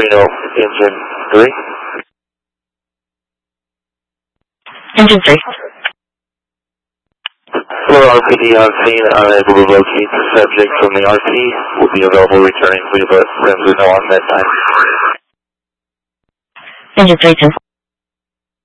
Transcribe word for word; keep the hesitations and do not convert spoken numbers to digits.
Reno, engine three. Engine three. Hello, R P D on scene, unable to locate the subject from the R T. Will be available returning. Please let friends know on that time. Engine three, ten.